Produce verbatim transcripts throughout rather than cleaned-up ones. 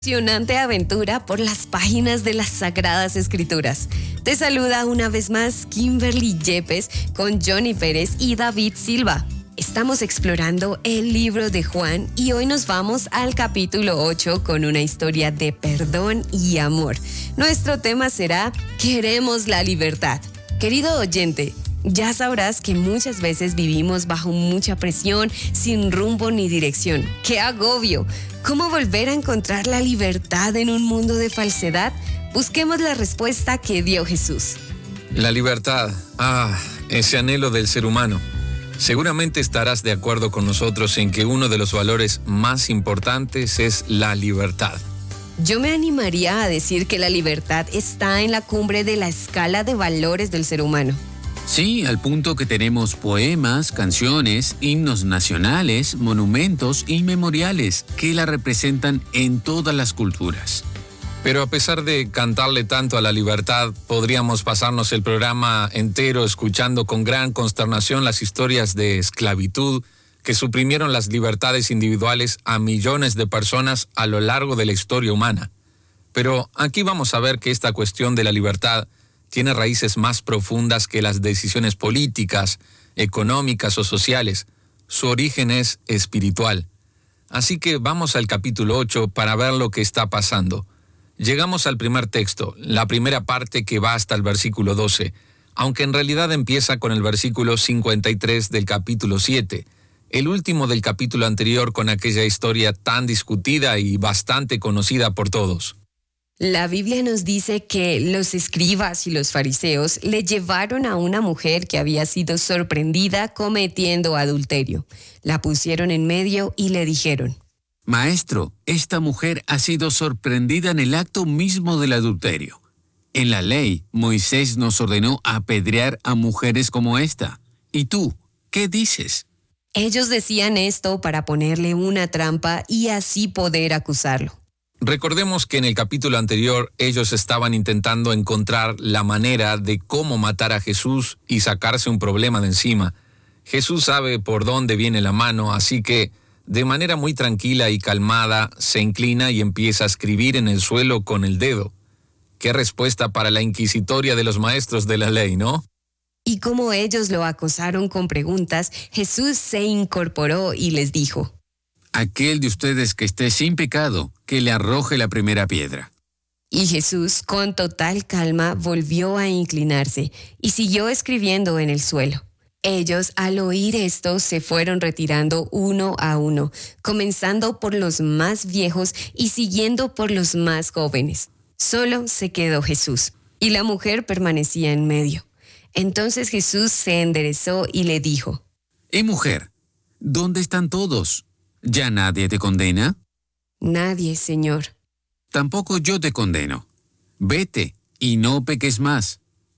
Emocionante aventura por las páginas de las Sagradas Escrituras. Te saluda una vez más Kimberly Yepes con Johnny Pérez y David Silva. Estamos explorando el libro de Juan y hoy nos vamos al capítulo ocho con una historia de perdón y amor. Nuestro tema será Queremos la libertad. Querido oyente, ya sabrás que muchas veces vivimos bajo mucha presión, sin rumbo ni dirección. ¡Qué agobio! ¿Cómo volver a encontrar la libertad en un mundo de falsedad? Busquemos la respuesta que dio Jesús. La libertad, ah, ese anhelo del ser humano. Seguramente estarás de acuerdo con nosotros en que uno de los valores más importantes es la libertad. Yo me animaría a decir que la libertad está en la cumbre de la escala de valores del ser humano. Sí, al punto que tenemos poemas, canciones, himnos nacionales, monumentos y memoriales que la representan en todas las culturas. Pero a pesar de cantarle tanto a la libertad, podríamos pasarnos el programa entero escuchando con gran consternación las historias de esclavitud que suprimieron las libertades individuales a millones de personas a lo largo de la historia humana. Pero aquí vamos a ver que esta cuestión de la libertad tiene raíces más profundas que las decisiones políticas, económicas o sociales. Su origen es espiritual. Así que vamos al capítulo ocho para ver lo que está pasando. Llegamos al primer texto, la primera parte que va hasta el versículo doce, aunque en realidad empieza con el versículo cincuenta y tres del capítulo siete, el último del capítulo anterior con aquella historia tan discutida y bastante conocida por todos. La Biblia nos dice que los escribas y los fariseos le llevaron a una mujer que había sido sorprendida cometiendo adulterio. La pusieron en medio y le dijeron: Maestro, esta mujer ha sido sorprendida en el acto mismo del adulterio. En la ley, Moisés nos ordenó apedrear a mujeres como esta. ¿Y tú, qué dices? Ellos decían esto para ponerle una trampa y así poder acusarlo. Recordemos que en el capítulo anterior ellos estaban intentando encontrar la manera de cómo matar a Jesús y sacarse un problema de encima. Jesús sabe por dónde viene la mano, así que de manera muy tranquila y calmada se inclina y empieza a escribir en el suelo con el dedo. Qué respuesta para la inquisitoria de los maestros de la ley, ¿no? Y como ellos lo acosaron con preguntas, Jesús se incorporó y les dijo: Aquel de ustedes que esté sin pecado, que le arroje la primera piedra. Y Jesús, con total calma, volvió a inclinarse y siguió escribiendo en el suelo. Ellos, al oír esto, se fueron retirando uno a uno, comenzando por los más viejos y siguiendo por los más jóvenes. Solo se quedó Jesús, y la mujer permanecía en medio. Entonces Jesús se enderezó y le dijo: «Eh, mujer, ¿dónde están todos? ¿Ya nadie te condena?» «Nadie, Señor». «Tampoco yo te condeno. Vete y no peques más».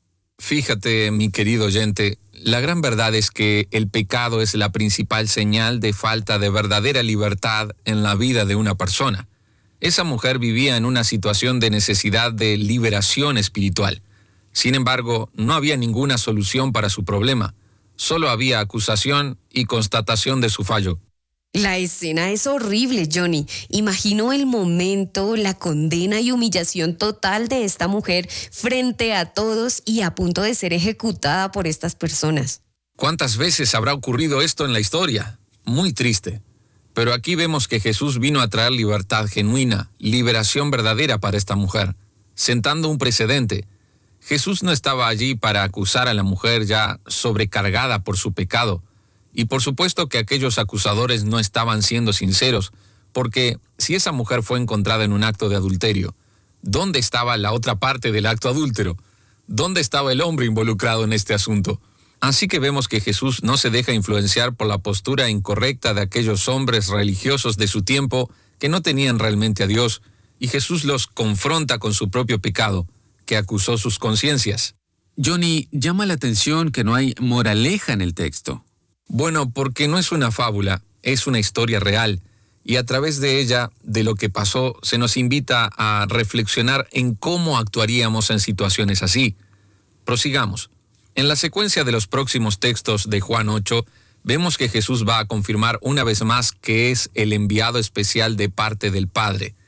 Fíjate, mi querido oyente, la gran verdad es que el pecado es la principal señal de falta de verdadera libertad en la vida de una persona. Esa mujer vivía en una situación de necesidad de liberación espiritual. Sin embargo, no había ninguna solución para su problema. Solo había acusación y constatación de su fallo. La escena es horrible, Johnny. Imaginó el momento, la condena y humillación total de esta mujer frente a todos y a punto de ser ejecutada por estas personas. ¿Cuántas veces habrá ocurrido esto en la historia? Muy triste. Pero aquí vemos que Jesús vino a traer libertad genuina, liberación verdadera para esta mujer, sentando un precedente. Jesús no estaba allí para acusar a la mujer ya sobrecargada por su pecado. Y por supuesto que aquellos acusadores no estaban siendo sinceros, porque si esa mujer fue encontrada en un acto de adulterio, ¿dónde estaba la otra parte del acto adúltero? ¿Dónde estaba el hombre involucrado en este asunto? Así que vemos que Jesús no se deja influenciar por la postura incorrecta de aquellos hombres religiosos de su tiempo que no tenían realmente a Dios, y Jesús los confronta con su propio pecado, que acusó sus conciencias. Johnny, llama la atención que no hay moraleja en el texto. Bueno, porque no es una fábula, es una historia real, y a través de ella, de lo que pasó, se nos invita a reflexionar en cómo actuaríamos en situaciones así. Prosigamos. En la secuencia de los próximos textos de Juan ocho, vemos que Jesús va a confirmar una vez más que es el enviado especial de parte del Padre.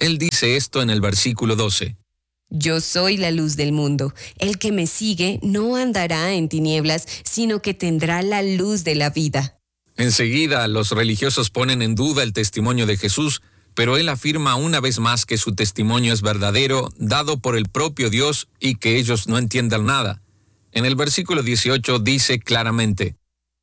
Él dice esto en el versículo doce. Yo soy la luz del mundo. El que me sigue no andará en tinieblas, sino que tendrá la luz de la vida. Enseguida, los religiosos ponen en duda el testimonio de Jesús, pero él afirma una vez más que su testimonio es verdadero, dado por el propio Dios, y que ellos no entiendan nada. En el versículo dieciocho dice claramente: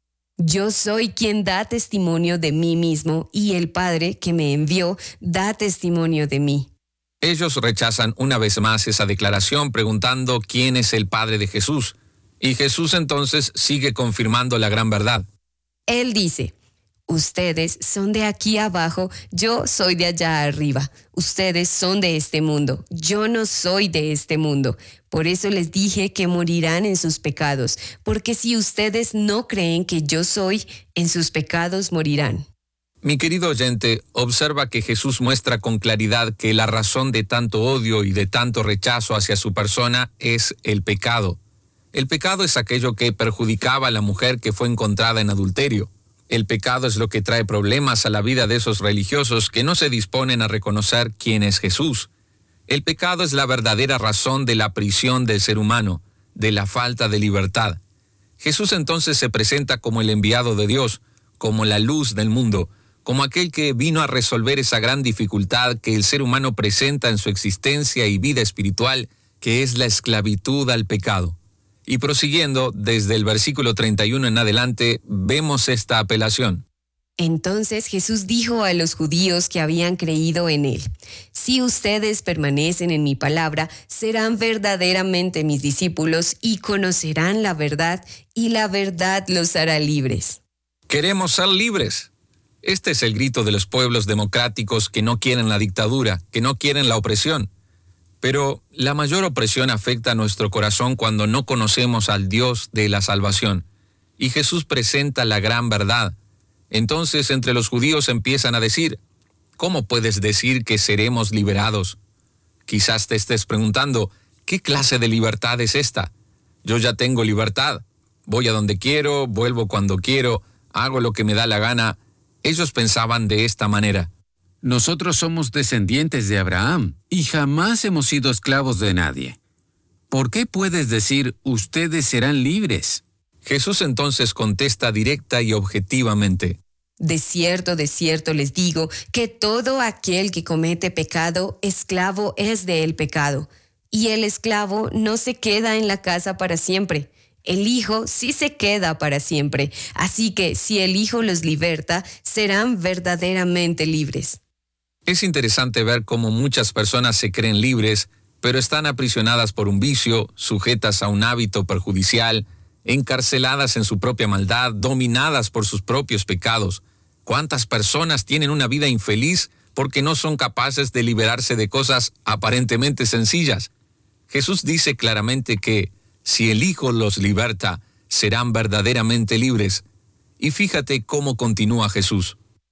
Yo soy quien da testimonio de mí mismo, y el Padre que me envió da testimonio de mí. Ellos rechazan una vez más esa declaración preguntando quién es el Padre de Jesús, y Jesús entonces sigue confirmando la gran verdad. Él dice: Ustedes son de aquí abajo, yo soy de allá arriba. Ustedes son de este mundo, yo no soy de este mundo. Por eso les dije que morirán en sus pecados, porque si ustedes no creen que yo soy, en sus pecados morirán. Mi querido oyente, observa que Jesús muestra con claridad que la razón de tanto odio y de tanto rechazo hacia su persona es el pecado. El pecado es aquello que perjudicaba a la mujer que fue encontrada en adulterio. El pecado es lo que trae problemas a la vida de esos religiosos que no se disponen a reconocer quién es Jesús. El pecado es la verdadera razón de la prisión del ser humano, de la falta de libertad. Jesús entonces se presenta como el enviado de Dios, como la luz del mundo, como aquel que vino a resolver esa gran dificultad que el ser humano presenta en su existencia y vida espiritual, que es la esclavitud al pecado. Y prosiguiendo, desde el versículo treinta y uno en adelante, vemos esta apelación. Entonces Jesús dijo a los judíos que habían creído en él: Si ustedes permanecen en mi palabra, serán verdaderamente mis discípulos y conocerán la verdad, y la verdad los hará libres. Queremos ser libres. Este es el grito de los pueblos democráticos que no quieren la dictadura, que no quieren la opresión. Pero la mayor opresión afecta a nuestro corazón cuando no conocemos al Dios de la salvación. Y Jesús presenta la gran verdad. Entonces entre los judíos empiezan a decir: ¿cómo puedes decir que seremos liberados? Quizás te estés preguntando: ¿qué clase de libertad es esta? Yo ya tengo libertad. Voy a donde quiero, vuelvo cuando quiero, hago lo que me da la gana. Ellos pensaban de esta manera: nosotros somos descendientes de Abraham y jamás hemos sido esclavos de nadie. ¿Por qué puedes decir, ustedes serán libres? Jesús entonces contesta directa y objetivamente: De cierto, de cierto les digo, que todo aquel que comete pecado, esclavo es del pecado. Y el esclavo no se queda en la casa para siempre. El Hijo sí se queda para siempre. Así que si el Hijo los liberta, serán verdaderamente libres. Es interesante ver cómo muchas personas se creen libres, pero están aprisionadas por un vicio, sujetas a un hábito perjudicial, encarceladas en su propia maldad, dominadas por sus propios pecados. ¿Cuántas personas tienen una vida infeliz porque no son capaces de liberarse de cosas aparentemente sencillas? Jesús dice claramente que si el Hijo los liberta, serán verdaderamente libres. Y fíjate cómo continúa Jesús.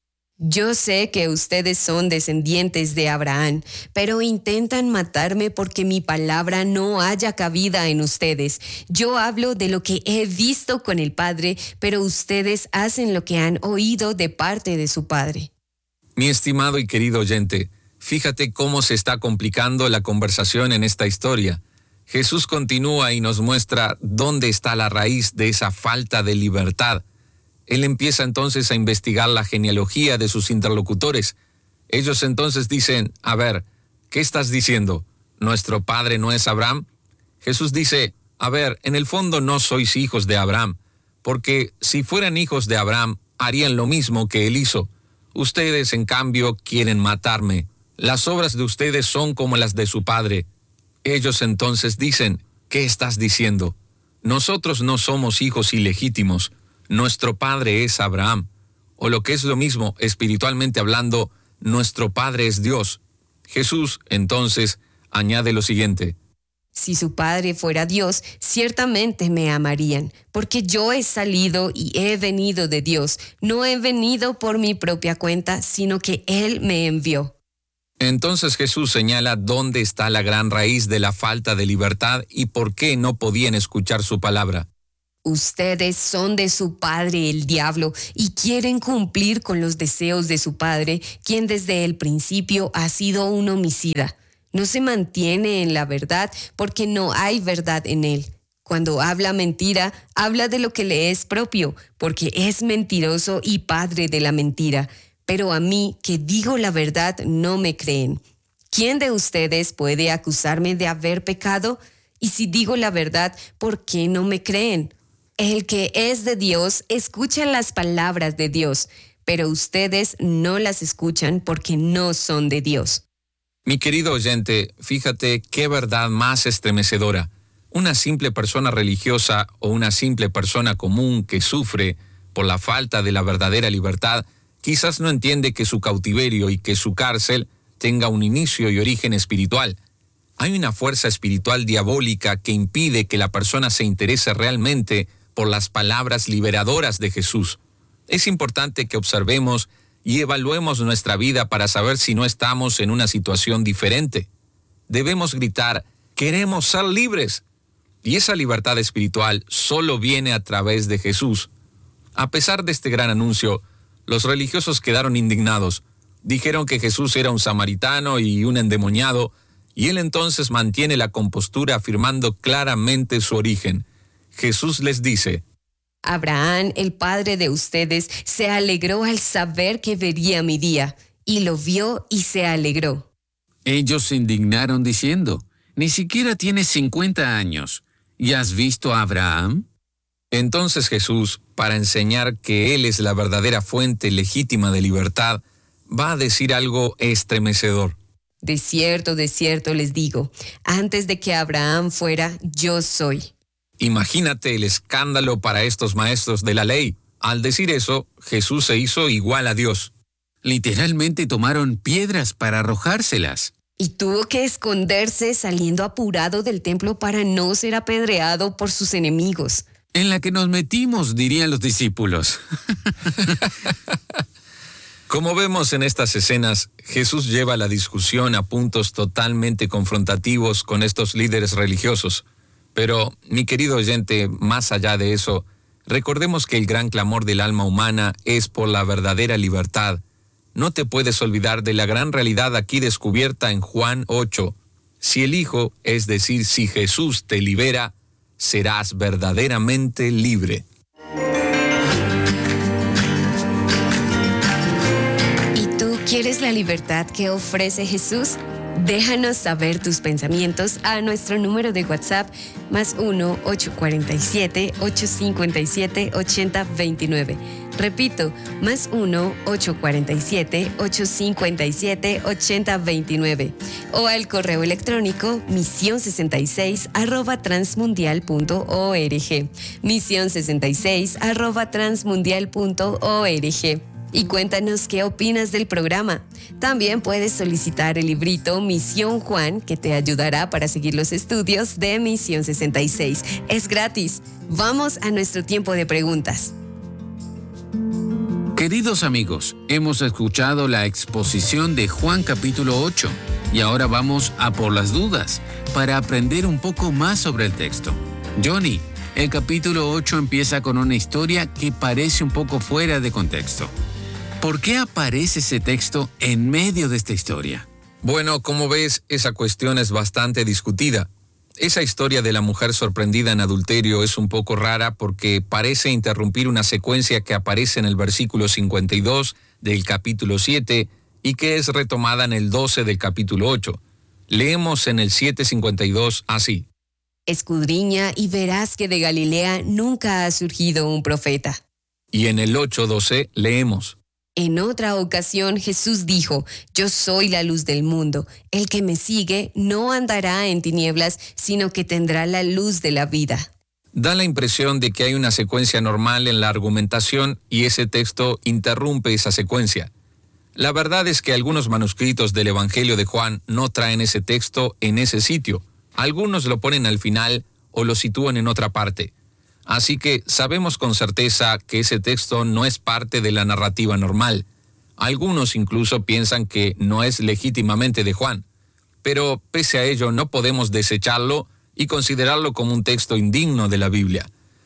Yo sé que ustedes son descendientes de Abraham, pero intentan matarme porque mi palabra no haya cabida en ustedes. Yo hablo de lo que he visto con el Padre, pero ustedes hacen lo que han oído de parte de su Padre. Mi estimado y querido oyente, fíjate cómo se está complicando la conversación en esta historia. Jesús continúa y nos muestra dónde está la raíz de esa falta de libertad. Él empieza entonces a investigar la genealogía de sus interlocutores. Ellos entonces dicen: a ver, ¿qué estás diciendo? ¿Nuestro padre no es Abraham? Jesús dice: a ver, en el fondo no sois hijos de Abraham, porque si fueran hijos de Abraham, harían lo mismo que él hizo. Ustedes, en cambio, quieren matarme. Las obras de ustedes son como las de su padre. Ellos entonces dicen: ¿qué estás diciendo? Nosotros no somos hijos ilegítimos. Nuestro padre es Abraham. O lo que es lo mismo, espiritualmente hablando, nuestro padre es Dios. Jesús, entonces, añade lo siguiente: Si su Padre fuera Dios, ciertamente me amarían, porque yo he salido y he venido de Dios. No he venido por mi propia cuenta, sino que Él me envió. Entonces Jesús señala dónde está la gran raíz de la falta de libertad y por qué no podían escuchar su palabra. Ustedes son de su padre el diablo y quieren cumplir con los deseos de su padre, quien desde el principio ha sido un homicida. No se mantiene en la verdad porque no hay verdad en él. Cuando habla mentira, habla de lo que le es propio, porque es mentiroso y padre de la mentira. Pero a mí, que digo la verdad, no me creen. ¿Quién de ustedes puede acusarme de haber pecado? Y si digo la verdad, ¿por qué no me creen? El que es de Dios escucha las palabras de Dios, pero ustedes no las escuchan porque no son de Dios. Mi querido oyente, fíjate qué verdad más estremecedora. Una simple persona religiosa o una simple persona común que sufre por la falta de la verdadera libertad, quizás no entiende que su cautiverio y que su cárcel tenga un inicio y origen espiritual. Hay una fuerza espiritual diabólica que impide que la persona se interese realmente por las palabras liberadoras de Jesús. Es importante que observemos y evaluemos nuestra vida para saber si no estamos en una situación diferente. Debemos gritar, queremos ser libres. Y esa libertad espiritual solo viene a través de Jesús. A pesar de este gran anuncio, los religiosos quedaron indignados. Dijeron que Jesús era un samaritano y un endemoniado, y él entonces mantiene la compostura afirmando claramente su origen. Jesús les dice, Abraham, el padre de ustedes, se alegró al saber que vería mi día, y lo vio y se alegró. Ellos se indignaron diciendo, ni siquiera tienes cincuenta años. ¿Y has visto a Abraham? Entonces Jesús, para enseñar que Él es la verdadera fuente legítima de libertad, va a decir algo estremecedor. De cierto, de cierto les digo, antes de que Abraham fuera, yo soy. Imagínate el escándalo para estos maestros de la ley. Al decir eso, Jesús se hizo igual a Dios. Literalmente tomaron piedras para arrojárselas. Y tuvo que esconderse saliendo apurado del templo para no ser apedreado por sus enemigos. En la que nos metimos, dirían los discípulos. Como vemos en estas escenas, Jesús lleva la discusión a puntos totalmente confrontativos con estos líderes religiosos. Pero, mi querido oyente, más allá de eso, recordemos que el gran clamor del alma humana es por la verdadera libertad. No te puedes olvidar de la gran realidad aquí descubierta en Juan ocho. Si el Hijo, es decir, si Jesús te libera, serás verdaderamente libre. ¿Y tú quieres la libertad que ofrece Jesús? Déjanos saber tus pensamientos a nuestro número de WhatsApp más uno ocho cuatro siete, ocho cinco siete, ocho cero dos nueve. Repito, más uno ocho cuatro siete, ocho cinco siete, ocho cero dos nueve. O al correo electrónico misión sesenta y seis arroba transmundial punto org. misión sesenta y seis arroba transmundial punto org. Y cuéntanos qué opinas del programa. También puedes solicitar el librito Misión Juan, que te ayudará para seguir los estudios de Misión sesenta y seis. Es gratis. Vamos a nuestro tiempo de preguntas. Queridos amigos, hemos escuchado la exposición de Juan capítulo ocho y ahora vamos a por las dudas para aprender un poco más sobre el texto. Johnny, el capítulo ocho empieza con una historia que parece un poco fuera de contexto. ¿Por qué aparece ese texto en medio de esta historia? Bueno, como ves, esa cuestión es bastante discutida. Esa historia de la mujer sorprendida en adulterio es un poco rara porque parece interrumpir una secuencia que aparece en el versículo cincuenta y dos del capítulo siete y que es retomada en el doce del capítulo ocho. Leemos en el siete cincuenta y dos así. Escudriña y verás que de Galilea nunca ha surgido un profeta. Y en el ocho doce leemos. En otra ocasión Jesús dijo, yo soy la luz del mundo. El que me sigue no andará en tinieblas, sino que tendrá la luz de la vida. Da la impresión de que hay una secuencia normal en la argumentación y ese texto interrumpe esa secuencia. La verdad es que algunos manuscritos del Evangelio de Juan no traen ese texto en ese sitio. Algunos lo ponen al final o lo sitúan en otra parte. Así que sabemos con certeza que ese texto no es parte de la narrativa normal. Algunos incluso piensan que no es legítimamente de Juan. Pero pese a ello no podemos desecharlo y considerarlo como un texto indigno de la Biblia.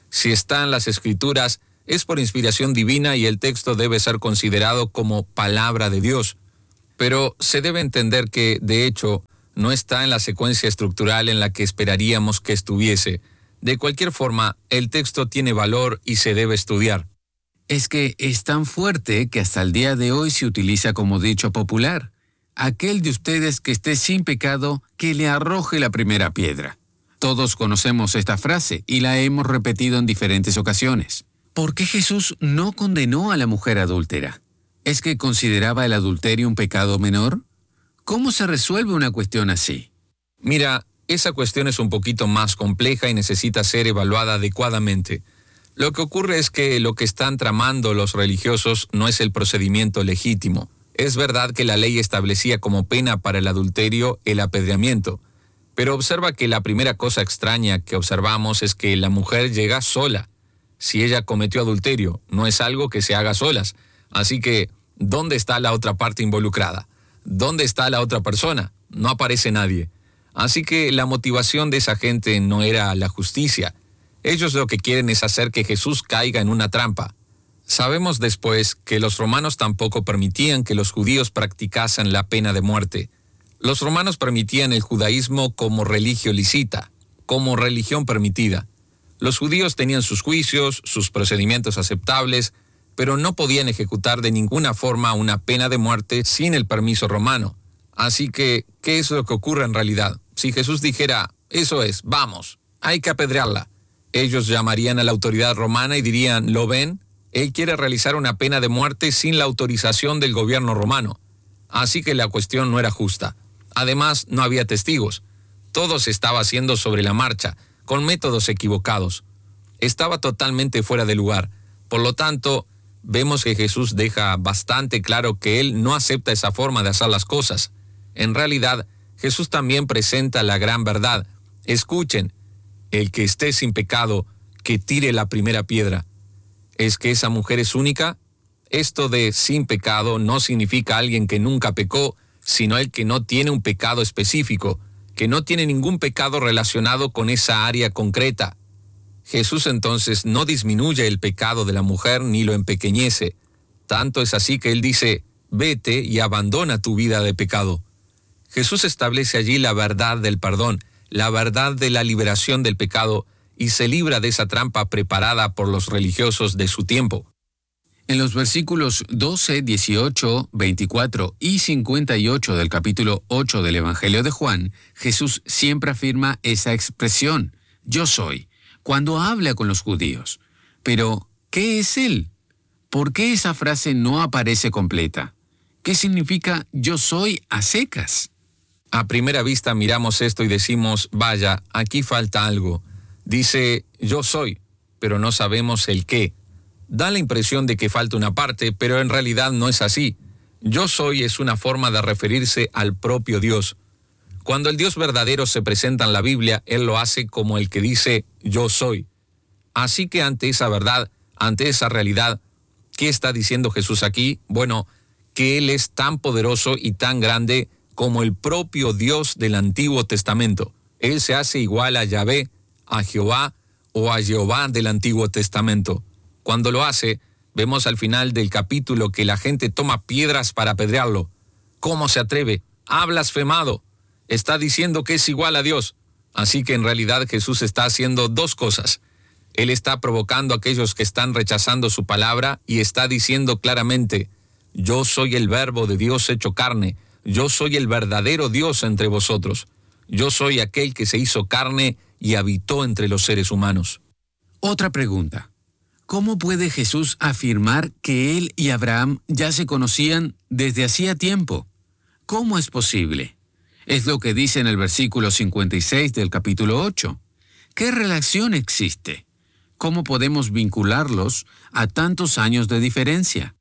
Si está en las Escrituras, es por inspiración divina y el texto debe ser considerado como palabra de Dios. Pero se debe entender que, de hecho, no está en la secuencia estructural en la que esperaríamos que estuviese. De cualquier forma, el texto tiene valor y se debe estudiar. Es que es tan fuerte que hasta el día de hoy se utiliza como dicho popular. Aquel de ustedes que esté sin pecado, que le arroje la primera piedra. Todos conocemos esta frase y la hemos repetido en diferentes ocasiones. ¿Por qué Jesús no condenó a la mujer adúltera? ¿Es que consideraba el adulterio un pecado menor? ¿Cómo se resuelve una cuestión así? Mira, esa cuestión es un poquito más compleja y necesita ser evaluada adecuadamente. Lo que ocurre es que lo que están tramando los religiosos no es el procedimiento legítimo. Es verdad que la ley establecía como pena para el adulterio el apedreamiento, pero observa que la primera cosa extraña que observamos es que la mujer llega sola. Si ella cometió adulterio, no es algo que se haga solas. Así que, ¿dónde está la otra parte involucrada? ¿Dónde está la otra persona? No aparece nadie. Así que la motivación de esa gente no era la justicia. Ellos lo que quieren es hacer que Jesús caiga en una trampa. Sabemos después que los romanos tampoco permitían que los judíos practicasen la pena de muerte. Los romanos permitían el judaísmo como religio lícita, como religión permitida. Los judíos tenían sus juicios, sus procedimientos aceptables, pero no podían ejecutar de ninguna forma una pena de muerte sin el permiso romano. Así que, ¿qué es lo que ocurre en realidad? Si Jesús dijera, eso es, vamos, hay que apedrearla, ellos llamarían a la autoridad romana y dirían, ¿lo ven? Él quiere realizar una pena de muerte sin la autorización del gobierno romano. Así que la cuestión no era justa. Además, no había testigos. Todo se estaba haciendo sobre la marcha, con métodos equivocados. Estaba totalmente fuera de lugar. Por lo tanto, vemos que Jesús deja bastante claro que Él no acepta esa forma de hacer las cosas. En realidad, Jesús también presenta la gran verdad. Escuchen, el que esté sin pecado, que tire la primera piedra. ¿Es que esa mujer es única? Esto de sin pecado no significa alguien que nunca pecó, sino el que no tiene un pecado específico, que no tiene ningún pecado relacionado con esa área concreta. Jesús entonces no disminuye el pecado de la mujer ni lo empequeñece. Tanto es así que Él dice, vete y abandona tu vida de pecado. Jesús establece allí la verdad del perdón, la verdad de la liberación del pecado, y se libra de esa trampa preparada por los religiosos de su tiempo. En los versículos doce, dieciocho, veinticuatro y cincuenta y ocho del capítulo ocho del Evangelio de Juan, Jesús siempre afirma esa expresión, yo soy, cuando habla con los judíos. Pero, ¿qué es Él? ¿Por qué esa frase no aparece completa? ¿Qué significa yo soy a secas? A primera vista miramos esto y decimos, vaya, aquí falta algo. Dice, yo soy, pero no sabemos el qué. Da la impresión de que falta una parte, pero en realidad no es así. Yo soy es una forma de referirse al propio Dios. Cuando el Dios verdadero se presenta en la Biblia, Él lo hace como el que dice, yo soy. Así que ante esa verdad, ante esa realidad, ¿qué está diciendo Jesús aquí? Bueno, que Él es tan poderoso y tan grande como el propio Dios del Antiguo Testamento. Él se hace igual a Yahvé, a Jehová o a Jehová del Antiguo Testamento. Cuando lo hace, vemos al final del capítulo que la gente toma piedras para apedrearlo. ¿Cómo se atreve? Ha blasfemado. Está diciendo que es igual a Dios. Así que en realidad Jesús está haciendo dos cosas. Él está provocando a aquellos que están rechazando su palabra y está diciendo claramente, yo soy el verbo de Dios hecho carne. Yo soy el verdadero Dios entre vosotros. Yo soy aquel que se hizo carne y habitó entre los seres humanos. Otra pregunta. ¿Cómo puede Jesús afirmar que Él y Abraham ya se conocían desde hacía tiempo? ¿Cómo es posible? Es lo que dice en el versículo cincuenta y seis del capítulo ocho. ¿Qué relación existe? ¿Cómo podemos vincularlos a tantos años de diferencia?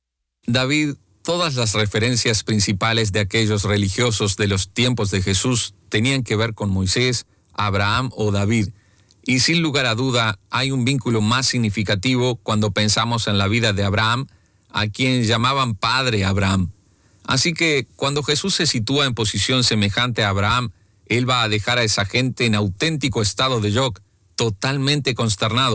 David, todas las referencias principales de aquellos religiosos de los tiempos de Jesús tenían que ver con Moisés, Abraham o David. Y sin lugar a duda, hay un vínculo más significativo cuando pensamos en la vida de Abraham, a quien llamaban padre Abraham. Así que, cuando Jesús se sitúa en posición semejante a Abraham, Él va a dejar a esa gente en auténtico estado de shock, totalmente consternados.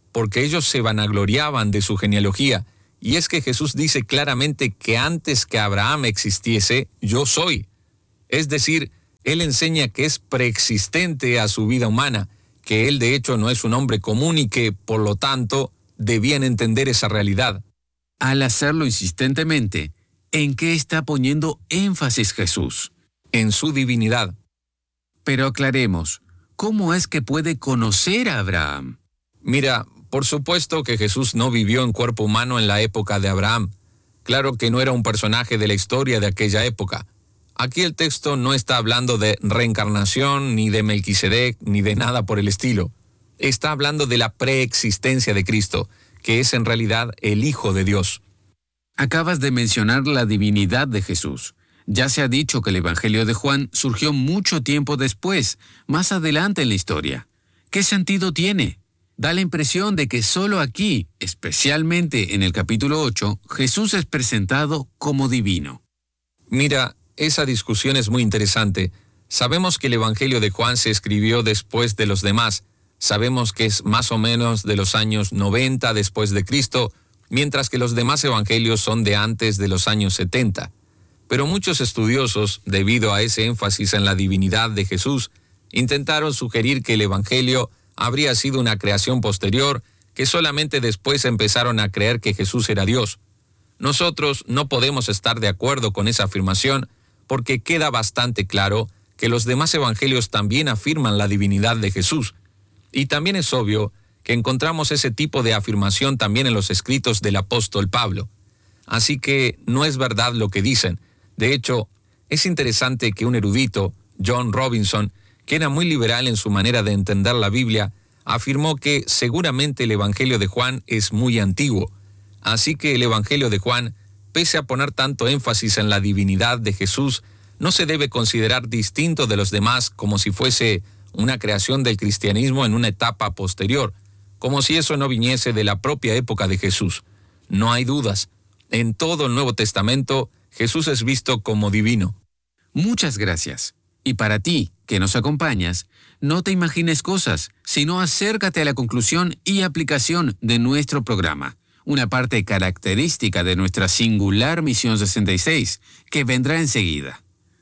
porque ellos se vanagloriaban de su genealogía. Y es que Jesús dice claramente que antes que Abraham existiese, yo soy. Es decir, Él enseña que es preexistente a su vida humana, que Él de hecho no es un hombre común y que, por lo tanto, debían entender esa realidad. Al hacerlo insistentemente, ¿en qué está poniendo énfasis Jesús? En su divinidad. Pero aclaremos, ¿cómo es que puede conocer a Abraham? Mira, por supuesto que Jesús no vivió en cuerpo humano en la época de Abraham. Claro que no era un personaje de la historia de aquella época. Aquí el texto no está hablando de reencarnación, ni de Melquisedec, ni de nada por el estilo. Está hablando de la preexistencia de Cristo, que es en realidad el Hijo de Dios. Acabas de mencionar la divinidad de Jesús. Ya se ha dicho que el Evangelio de Juan surgió mucho tiempo después, más adelante en la historia. ¿Qué sentido tiene? Da la impresión de que solo aquí, especialmente en el capítulo ocho, Jesús es presentado como divino. Mira, esa discusión es muy interesante. Sabemos que el Evangelio de Juan se escribió después de los demás. Sabemos que es más o menos de los años noventa después de Cristo, mientras que los demás evangelios son de antes de los años setenta. Pero muchos estudiosos, debido a ese énfasis en la divinidad de Jesús, intentaron sugerir que el Evangelio habría sido una creación posterior, que solamente después empezaron a creer que Jesús era Dios. Nosotros no podemos estar de acuerdo con esa afirmación, porque queda bastante claro que los demás evangelios también afirman la divinidad de Jesús. Y también es obvio que encontramos ese tipo de afirmación también en los escritos del apóstol Pablo. Así que no es verdad lo que dicen. De hecho, es interesante que un erudito, John Robinson, que era muy liberal en su manera de entender la Biblia, afirmó que seguramente el Evangelio de Juan es muy antiguo. Así que el Evangelio de Juan, pese a poner tanto énfasis en la divinidad de Jesús, no se debe considerar distinto de los demás como si fuese una creación del cristianismo en una etapa posterior, como si eso no viniese de la propia época de Jesús. No hay dudas. En todo el Nuevo Testamento, Jesús es visto como divino. Muchas gracias. Y para ti, que nos acompañas, no te imagines cosas, sino acércate a la conclusión y aplicación de nuestro programa, una parte característica de nuestra singular Misión sesenta y seis, que vendrá enseguida.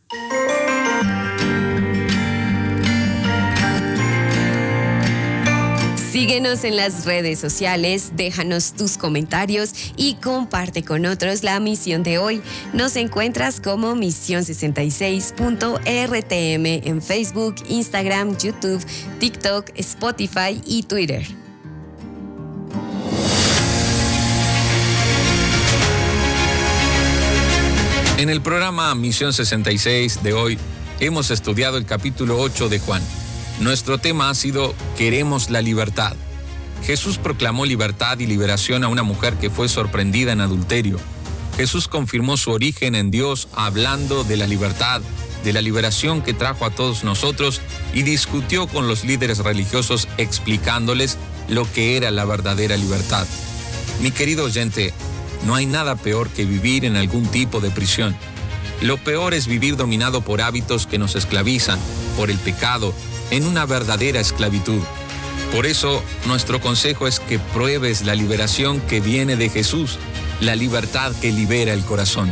Síguenos en las redes sociales, déjanos tus comentarios y comparte con otros la misión de hoy. Nos encuentras como misión sesenta y seis punto R T M en Facebook, Instagram, YouTube, TikTok, Spotify y Twitter. En el programa Misión sesenta y seis de hoy hemos estudiado el capítulo ocho de Juan. Nuestro tema ha sido Queremos la libertad. Jesús proclamó libertad y liberación a una mujer que fue sorprendida en adulterio. Jesús confirmó su origen en Dios hablando de la libertad, de la liberación que trajo a todos nosotros y discutió con los líderes religiosos explicándoles lo que era la verdadera libertad. Mi querido oyente, no hay nada peor que vivir en algún tipo de prisión. Lo peor es vivir dominado por hábitos que nos esclavizan, por el pecado, en una verdadera esclavitud. Por eso, nuestro consejo es que pruebes la liberación que viene de Jesús, la libertad que libera el corazón.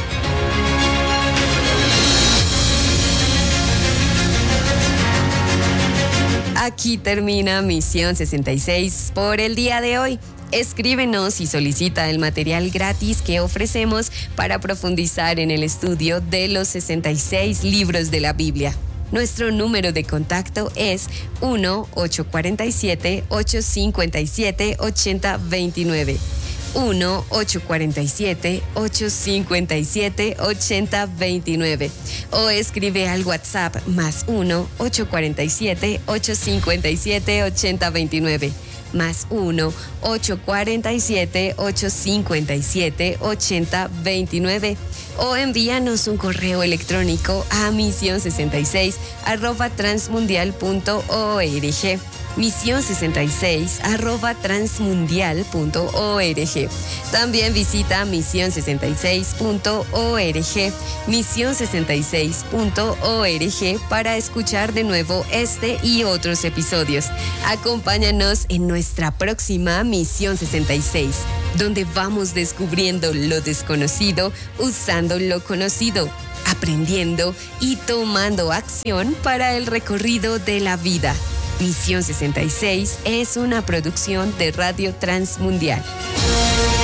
Aquí termina Misión sesenta y seis por el día de hoy. Escríbenos y solicita el material gratis que ofrecemos para profundizar en el estudio de los sesenta y seis libros de la Biblia. Nuestro número de contacto es uno ocho cuatro siete, ocho cinco siete, ocho cero dos nueve. uno ocho cuatro siete, ocho cinco siete, ocho cero dos nueve. O escribe al WhatsApp más uno ocho cuatro siete, ocho cinco siete, ocho cero dos nueve. Más uno ocho cuatro siete, ocho cinco siete, ocho cero dos nueve. O envíanos un correo electrónico a misión sesenta y seis arroba transmundial punto org. misión sesenta y seis arroba transmundial punto org. También visita misión sesenta y seis punto org, misión sesenta y seis punto org para escuchar de nuevo este y otros episodios. Acompáñanos en nuestra próxima Misión sesenta y seis, donde vamos descubriendo lo desconocido usando lo conocido, aprendiendo y tomando acción para el recorrido de la vida. Misión sesenta y seis es una producción de Radio Transmundial.